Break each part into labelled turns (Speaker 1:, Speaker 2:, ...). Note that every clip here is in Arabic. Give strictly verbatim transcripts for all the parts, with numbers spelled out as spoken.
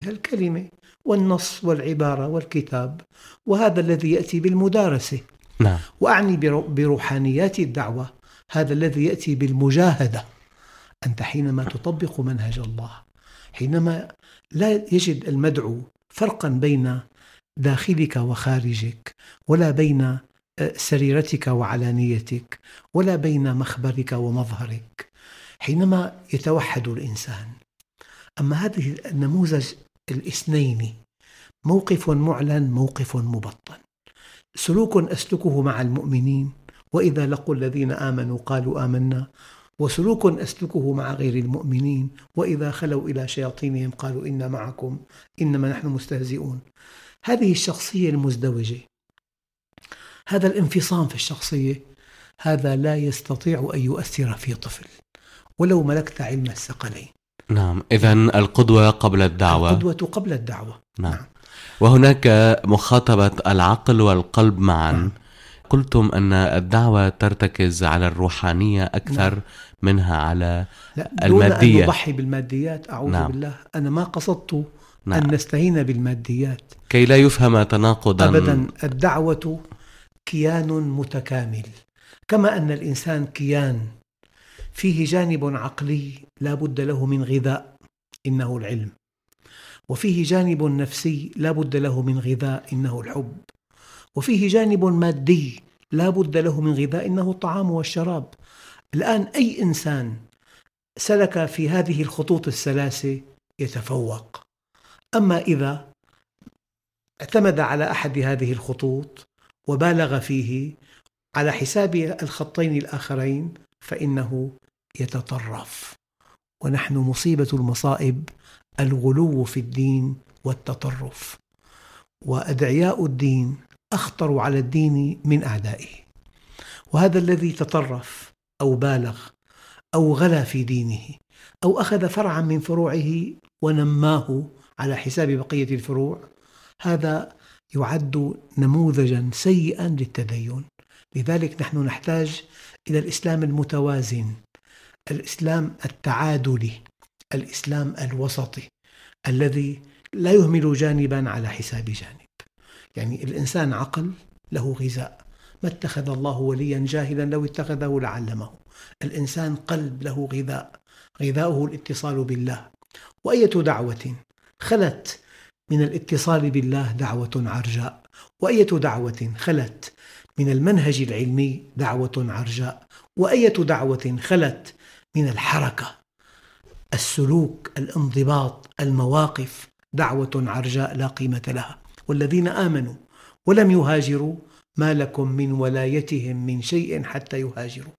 Speaker 1: الكلمة والنص والعبارة والكتاب، وهذا الذي يأتي بالمدارسة.
Speaker 2: نعم.
Speaker 1: وأعني بروحانيات الدعوة هذا الذي يأتي بالمجاهدة. أنت حينما تطبق منهج الله، حينما لا يجد المدعو فرقا بين داخلك وخارجك، ولا بين سريرتك وعلانيتك، ولا بين مخبرك ومظهرك، حينما يتوحد الإنسان. أما هذه النموذج الاثنين، موقف معلن موقف مبطن، سلوك أسلكه مع المؤمنين وإذا لقوا الذين آمنوا قالوا آمنا، وسلوك أسلكه مع غير المؤمنين وإذا خلوا إلى شياطينهم قالوا إنا معكم إنما نحن مستهزئون. هذه الشخصية المزدوجة، هذا الانفصام في الشخصية، هذا لا يستطيع أن يؤثر في طفل ولو ملكت علم الثقلين.
Speaker 2: نعم. إذن القدوة قبل الدعوة.
Speaker 1: القدوة قبل الدعوة.
Speaker 2: نعم. نعم. وهناك مخاطبة العقل والقلب معا. نعم. قلتم أن الدعوة ترتكز على الروحانية أكثر. نعم. منها على
Speaker 1: لا،
Speaker 2: المادية.
Speaker 1: دون أن نضحي بالماديات، أعوذ
Speaker 2: نعم.
Speaker 1: بالله، أنا ما قصدت.
Speaker 2: نعم.
Speaker 1: أن نستهين بالماديات
Speaker 2: كي لا يفهم تناقضا
Speaker 1: أبدا. الدعوة كيان متكامل، كما أن الإنسان كيان فيه جانب عقلي لا بد له من غذاء إنه العلم، وفيه جانب نفسي لا بد له من غذاء إنه الحب، وفيه جانب مادي لا بد له من غذاء إنه الطعام والشراب. الآن أي إنسان سلك في هذه الخطوط الثلاثة يتفوق. أما إذا اعتمد على أحد هذه الخطوط وبالغ فيه على حساب الخطين الآخرين فإنه يتطرف. ونحن مصيبة المصائب الغلو في الدين والتطرف، وأدعياء الدين أخطر على الدين من أعدائه. وهذا الذي تطرف أو بالغ أو غلا في دينه أو أخذ فرعا من فروعه ونماه على حساب بقية الفروع، هذا يعد نموذجا سيئا للتدين. لذلك نحن نحتاج إلى الإسلام المتوازن، الإسلام التعادلي، الإسلام الوسطي الذي لا يهمل جانبا على حساب جانب. يعني الإنسان عقل له غذاء، ما اتخذ الله وليا جاهلا لو اتخذه لعلمه. الإنسان قلب له غذاء، غذاؤه الاتصال بالله. وأية دعوة خلت من الاتصال بالله دعوة عرجاء، وأية دعوة خلت من المنهج العلمي دعوة عرجاء، وأية دعوة خلت من الحركة، السلوك، الانضباط، المواقف دعوة عرجاء لا قيمة لها. والذين آمنوا ولم يهاجروا ما لكم من ولايتهم من شيء حتى يهاجروا.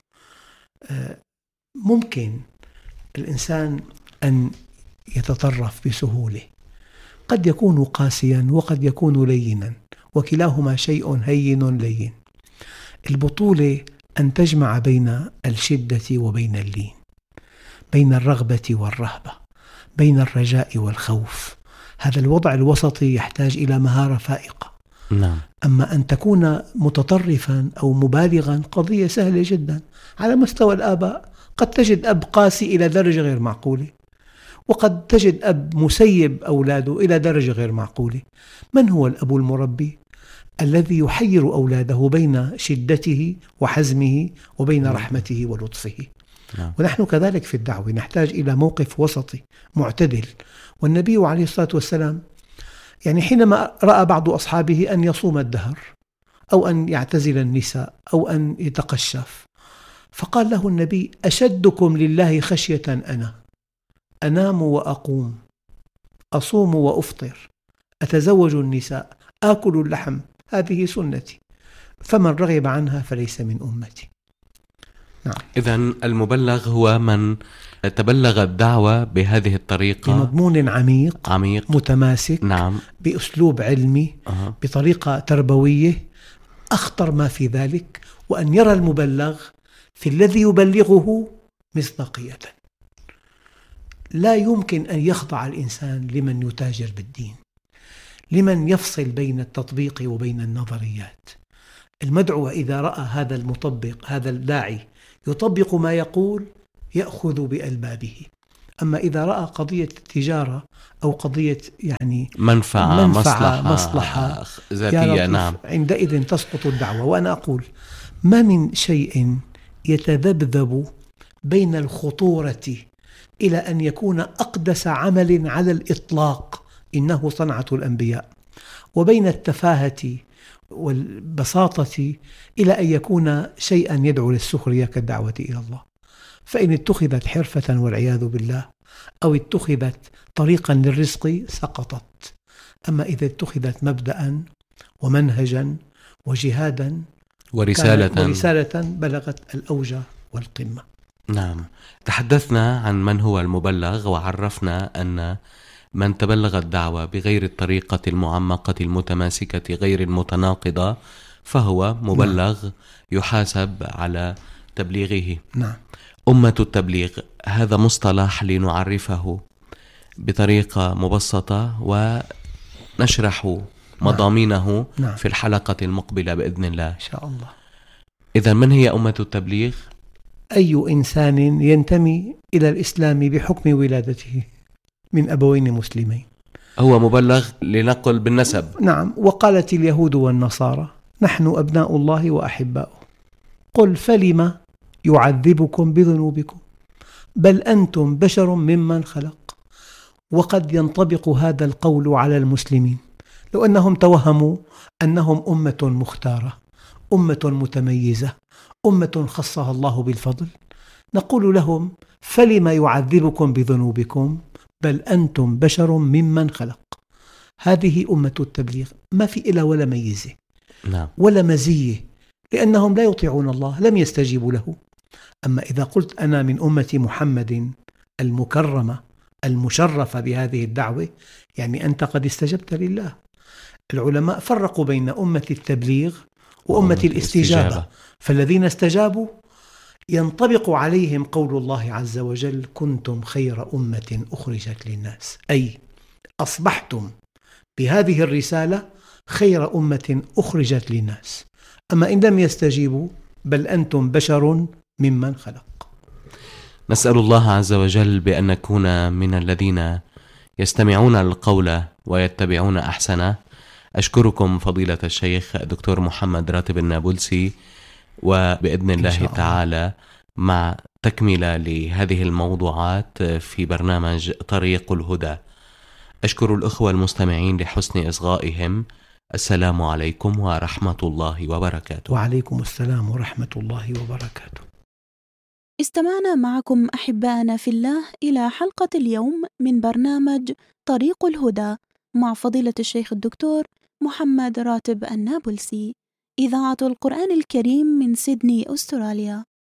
Speaker 1: ممكن الإنسان أن يتطرف بسهولة، قد يكون قاسيا وقد يكون لينا، وكلاهما شيء هين لين. البطولة أن تجمع بين الشدة وبين اللين، بين الرغبة والرهبة، بين الرجاء والخوف. هذا الوضع الوسطي يحتاج إلى مهارة فائقة.
Speaker 2: نعم.
Speaker 1: أما أن تكون متطرفا أو مبالغا قضية سهلة جدا. على مستوى الآباء قد تجد أب قاسي إلى درجة غير معقولة، وقد تجد أب مسيب أولاده إلى درجة غير معقولة. من هو الأب المربي؟ الذي يحير أولاده بين شدته وحزمه وبين رحمته ولطفه.
Speaker 2: نعم.
Speaker 1: ونحن كذلك في الدعوة نحتاج إلى موقف وسطي معتدل. والنبي عليه الصلاة والسلام يعني حينما رأى بعض أصحابه أن يصوم الدهر أو أن يعتزل النساء أو أن يتقشف، فقال له النبي: أشدكم لله خشية أنا، أنام وأقوم، أصوم وأفطر، أتزوج النساء، آكل اللحم، هذه سنتي، فمن رغب عنها فليس من أمتي. نعم.
Speaker 2: إذن المبلغ هو من تبلغ الدعوة بهذه الطريقة،
Speaker 1: بمضمون عميق
Speaker 2: عميق
Speaker 1: متماسك.
Speaker 2: نعم.
Speaker 1: بأسلوب علمي،
Speaker 2: أه.
Speaker 1: بطريقة تربوية. أخطر ما في ذلك وأن يرى المبلغ في الذي يبلغه مصداقية. لا يمكن أن يخضع الإنسان لمن يتاجر بالدين، لمن يفصل بين التطبيق وبين النظريات. المدعو إذا رأى هذا المطبق، هذا الداعي يطبق ما يقول، يأخذ بألبابه. أما إذا رأى قضية تجارة أو قضية يعني
Speaker 2: منفعة,
Speaker 1: منفعة
Speaker 2: مصلحة,
Speaker 1: مصلحة
Speaker 2: ذاتية، نعم،
Speaker 1: عندئذ تسقط الدعوة. وأنا أقول ما من شيء يتذبذب بين الخطورة إلى أن يكون أقدس عمل على الإطلاق إنه صنعة الأنبياء، وبين التفاهة والبساطة إلى أن يكون شيئا يدعو للسخرية كالدعوة إلى الله. فإن اتخذت حرفة والعياذ بالله أو اتخذت طريقا للرزق سقطت. أما إذا اتخذت مبدأ ومنهجا وجهادا
Speaker 2: ورسالة,
Speaker 1: ورسالة بلغت الأوج والقمة.
Speaker 2: نعم، تحدثنا عن من هو المبلغ، وعرفنا أن من تبلغ الدعوة بغير الطريقة المعمقة المتماسكة غير المتناقضة فهو مبلغ نعم. يحاسب على تبليغه.
Speaker 1: نعم.
Speaker 2: أمة التبليغ هذا مصطلح لنعرفه بطريقة مبسطة ونشرح مضامينه نعم. في الحلقة المقبلة بإذن الله
Speaker 1: إن شاء الله.
Speaker 2: إذن من هي أمة التبليغ؟
Speaker 1: أي إنسان ينتمي إلى الإسلام بحكم ولادته من أبوين مسلمين
Speaker 2: هو مبلغ، لنقل بالنسب.
Speaker 1: نعم. وقالت اليهود والنصارى نحن أبناء الله وأحباؤه، قل فلم يعذبكم بذنوبكم بل أنتم بشر ممن خلق. وقد ينطبق هذا القول على المسلمين لو أنهم توهموا أنهم أمة مختارة، أمة متميزة، أمة خصها الله بالفضل، نقول لهم فلم يعذبكم بذنوبكم بل أنتم بشر ممن خلق. هذه أمة التبليغ، ما في إلا ولا ميزة
Speaker 2: نعم.
Speaker 1: ولا مزية، لأنهم لا يطيعون الله، لم يستجيبوا له. أما إذا قلت أنا من أمة محمد المكرمة المشرفة بهذه الدعوة، يعني أنت قد استجبت لله. العلماء فرقوا بين أمة التبليغ وأمة الاستجابة، فالذين استجابوا ينطبق عليهم قول الله عز وجل كنتم خير أمة أخرجت للناس، أي أصبحتم بهذه الرسالة خير أمة أخرجت للناس. أما إن لم يستجيبوا بل أنتم بشر ممن خلق.
Speaker 2: نسأل الله عز وجل بأن نكون من الذين يستمعون القول ويتبعون أحسنه. أشكركم فضيلة الشيخ دكتور محمد راتب النابلسي، وبإذن الله تعالى مع تكملة لهذه الموضوعات في برنامج طريق الهدى. أشكر الأخوة المستمعين لحسن إصغائهم. السلام عليكم ورحمة الله وبركاته.
Speaker 1: وعليكم السلام ورحمة الله وبركاته.
Speaker 3: استمعنا معكم أحبائنا في الله إلى حلقة اليوم من برنامج طريق الهدى مع فضيلة الشيخ الدكتور محمد راتب النابلسي، إذاعة القرآن الكريم من سيدني، أستراليا.